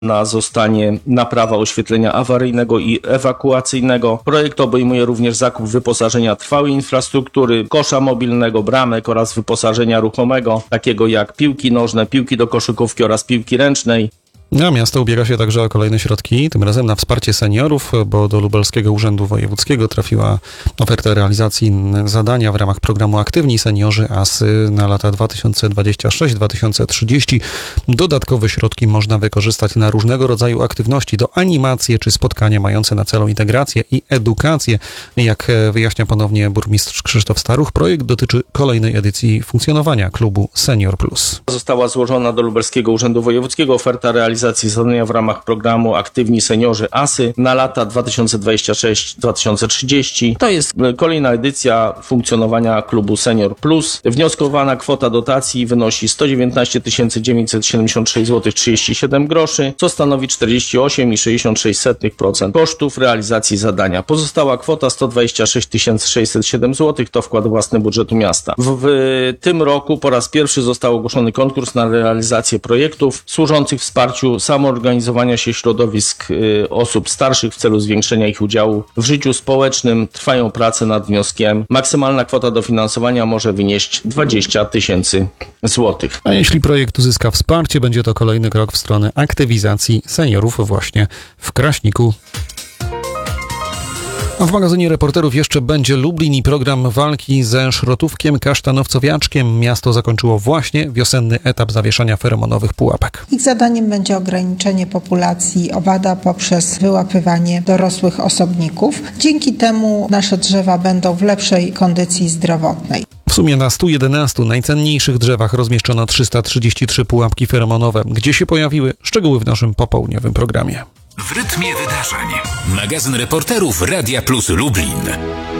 zostanie naprawa oświetlenia awaryjnego i ewakuacyjnego. Projekt obejmuje również zakup wyposażenia trwałej infrastruktury, kosza mobilnego, bramek oraz wyposażenia ruchomego, takiego jak piłki nożne, piłki do koszykówki oraz piłki ręcznej. A miasto ubiega się także o kolejne środki, tym razem na wsparcie seniorów, bo do Lubelskiego Urzędu Wojewódzkiego trafiła oferta realizacji zadania w ramach programu Aktywni Seniorzy ASY na lata 2026-2030. Dodatkowe środki można wykorzystać na różnego rodzaju aktywności, do animacje czy spotkania mające na celu integrację i edukację. Jak wyjaśnia ponownie burmistrz Krzysztof Staruch, projekt dotyczy kolejnej edycji funkcjonowania klubu Senior Plus. Została złożona do Lubelskiego Urzędu Wojewódzkiego oferta realizacji zadania w ramach programu Aktywni Seniorzy ASY na lata 2026-2030. To jest kolejna edycja funkcjonowania klubu Senior Plus. Wnioskowana kwota dotacji wynosi 119 976 zł 37 groszy, co stanowi 48,66% kosztów realizacji zadania. Pozostała kwota 126 607 zł to wkład własny budżetu miasta. W tym roku po raz pierwszy został ogłoszony konkurs na realizację projektów służących wsparciu samoorganizowania się środowisk osób starszych w celu zwiększenia ich udziału w życiu społecznym. Trwają prace nad wnioskiem. Maksymalna kwota dofinansowania może wynieść 20 000 złotych. A jeśli projekt uzyska wsparcie, będzie to kolejny krok w stronę aktywizacji seniorów właśnie w Kraśniku. A w magazynie Reporterów jeszcze będzie Lublin i program walki ze szrotówkiem kasztanowcowiaczkiem. Miasto zakończyło właśnie wiosenny etap zawieszania feromonowych pułapek. Ich zadaniem będzie ograniczenie populacji owada poprzez wyłapywanie dorosłych osobników. Dzięki temu nasze drzewa będą w lepszej kondycji zdrowotnej. W sumie na 111 najcenniejszych drzewach rozmieszczono 333 pułapki feromonowe. Gdzie się pojawiły? Szczegóły w naszym popołudniowym programie. W rytmie wydarzeń. Magazyn Reporterów Radia Plus Lublin.